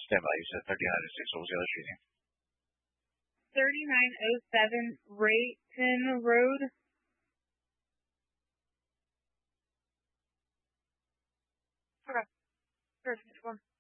Stand by. You said 3906. What was the other street name? 3907 Rayton Road. Okay. Perfect.